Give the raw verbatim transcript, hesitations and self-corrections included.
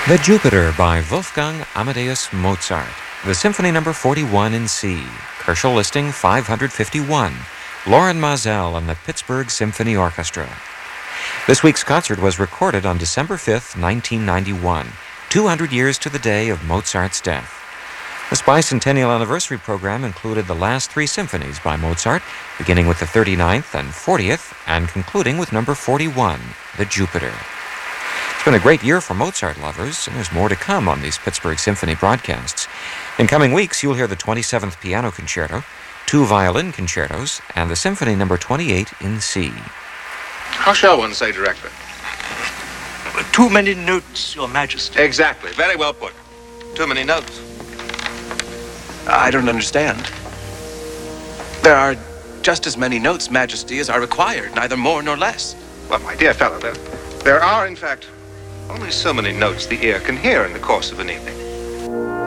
The Jupiter by Wolfgang Amadeus Mozart. The Symphony Number forty-one in C. Kerschel listing five hundred fifty-one. Loren Maazel and the Pittsburgh Symphony Orchestra. This week's concert was recorded on December fifth, nineteen ninety-one, two hundred years to the day of Mozart's death. This bicentennial anniversary program included the last three symphonies by Mozart, beginning with the thirty-ninth and fortieth, and concluding with number forty-one, the Jupiter. It's been a great year for Mozart lovers, and there's more to come on these Pittsburgh Symphony broadcasts. In coming weeks, you'll hear the twenty-seventh Piano Concerto, two violin concertos, and the Symphony Number twenty-eight in C. How shall one say, Director? Too many notes, Your Majesty. Exactly. Very well put. Too many notes. I don't understand. There are just as many notes, Majesty, as are required, neither more nor less. Well, my dear fellow, there, there are, in fact, only so many notes the ear can hear in the course of an evening.